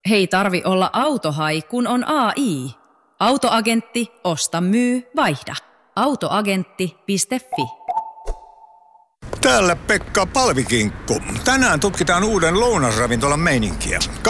Hei tarvi olla autohai, kun on AI. Autoagentti, osta, myy, vaihda. Autoagentti.fi. Täällä Pekka Palvikinkku. Tänään tutkitaan uuden lounasravintolan meininkiä.